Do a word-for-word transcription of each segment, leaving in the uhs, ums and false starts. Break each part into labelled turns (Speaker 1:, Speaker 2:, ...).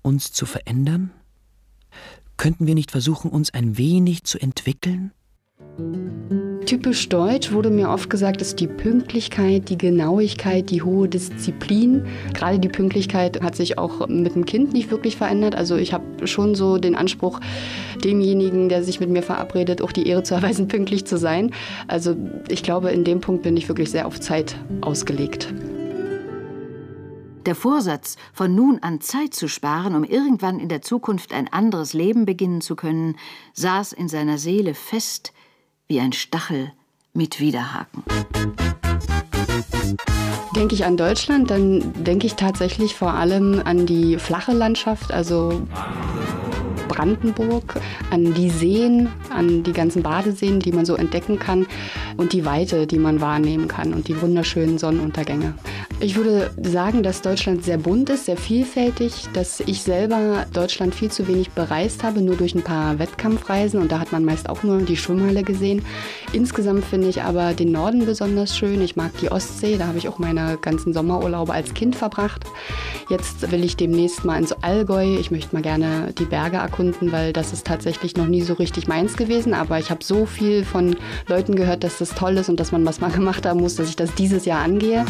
Speaker 1: uns zu verändern? Könnten wir nicht versuchen, uns ein wenig zu entwickeln?
Speaker 2: Typisch deutsch wurde mir oft gesagt, ist die Pünktlichkeit, die Genauigkeit, die hohe Disziplin. Gerade die Pünktlichkeit hat sich auch mit dem Kind nicht wirklich verändert. Also ich habe schon so den Anspruch, demjenigen, der sich mit mir verabredet, auch die Ehre zu erweisen, pünktlich zu sein. Also ich glaube, in dem Punkt bin ich wirklich sehr auf Zeit ausgelegt.
Speaker 3: Der Vorsatz, von nun an Zeit zu sparen, um irgendwann in der Zukunft ein anderes Leben beginnen zu können, saß in seiner Seele fest wie ein Stachel mit Widerhaken.
Speaker 2: Denke ich an Deutschland, dann denke ich tatsächlich vor allem an die flache Landschaft, also Brandenburg, an die Seen, an die ganzen Badeseen, die man so entdecken kann und die Weite, die man wahrnehmen kann und die wunderschönen Sonnenuntergänge. Ich würde sagen, dass Deutschland sehr bunt ist, sehr vielfältig, dass ich selber Deutschland viel zu wenig bereist habe, nur durch ein paar Wettkampfreisen und da hat man meist auch nur die Schwimmhalle gesehen. Insgesamt finde ich aber den Norden besonders schön. Ich mag die Ostsee, da habe ich auch meine ganzen Sommerurlaube als Kind verbracht. Jetzt will ich demnächst mal ins Allgäu. Ich möchte mal gerne die Berge erkunden, weil das ist tatsächlich noch nie so richtig meins gewesen. Aber ich habe so viel von Leuten gehört, dass das toll ist und dass man was mal gemacht haben muss, dass ich das dieses Jahr angehe.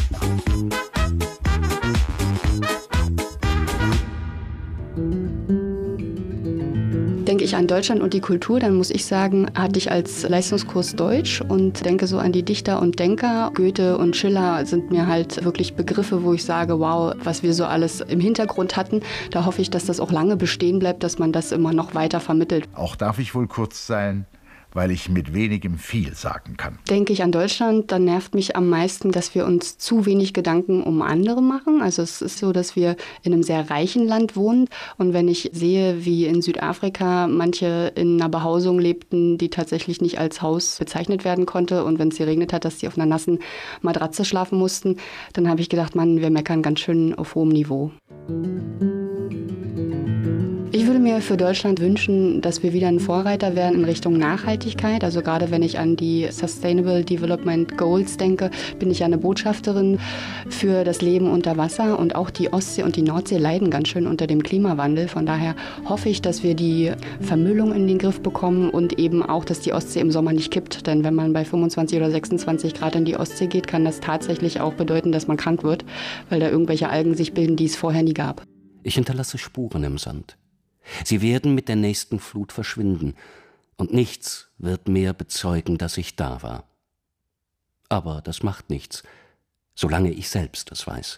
Speaker 2: Denke ich an Deutschland und die Kultur, dann muss ich sagen, hatte ich als Leistungskurs Deutsch und denke so an die Dichter und Denker. Goethe und Schiller sind mir halt wirklich Begriffe, wo ich sage, wow, was wir so alles im Hintergrund hatten. Da hoffe ich, dass das auch lange bestehen bleibt, dass man das immer noch weiter vermittelt.
Speaker 4: Auch darf ich wohl kurz sein, weil ich mit wenigem viel sagen kann.
Speaker 2: Denke ich an Deutschland, dann nervt mich am meisten, dass wir uns zu wenig Gedanken um andere machen. Also es ist so, dass wir in einem sehr reichen Land wohnen. Und wenn ich sehe, wie in Südafrika manche in einer Behausung lebten, die tatsächlich nicht als Haus bezeichnet werden konnte und wenn es geregnet hat, dass sie auf einer nassen Matratze schlafen mussten, dann habe ich gedacht, Mann, wir meckern ganz schön auf hohem Niveau. Ich würde mir für Deutschland wünschen, dass wir wieder ein Vorreiter werden in Richtung Nachhaltigkeit. Also gerade wenn ich an die Sustainable Development Goals denke, bin ich ja eine Botschafterin für das Leben unter Wasser. Und auch die Ostsee und die Nordsee leiden ganz schön unter dem Klimawandel. Von daher hoffe ich, dass wir die Vermüllung in den Griff bekommen und eben auch, dass die Ostsee im Sommer nicht kippt. Denn wenn man bei fünfundzwanzig oder sechsundzwanzig Grad in die Ostsee geht, kann das tatsächlich auch bedeuten, dass man krank wird, weil da irgendwelche Algen sich bilden, die es vorher nie gab.
Speaker 5: Ich hinterlasse Spuren im Sand. Sie werden mit der nächsten Flut verschwinden, und nichts wird mehr bezeugen, dass ich da war. Aber das macht nichts, solange ich selbst es weiß.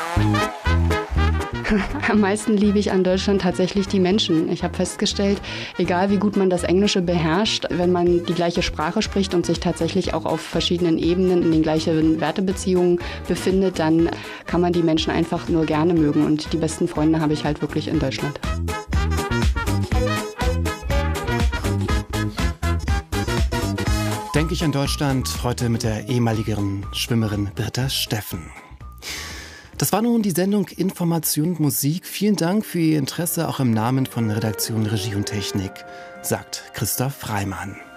Speaker 2: Am meisten liebe ich an Deutschland tatsächlich die Menschen. Ich habe festgestellt, egal wie gut man das Englische beherrscht, wenn man die gleiche Sprache spricht und sich tatsächlich auch auf verschiedenen Ebenen in den gleichen Wertebeziehungen befindet, dann kann man die Menschen einfach nur gerne mögen. Und die besten Freunde habe ich halt wirklich in Deutschland.
Speaker 6: Denke ich an Deutschland, heute mit der ehemaligen Schwimmerin Britta Steffen. Das war nun die Sendung Information und Musik. Vielen Dank für Ihr Interesse, auch im Namen von Redaktion, Regie und Technik, sagt Christoph Reimann.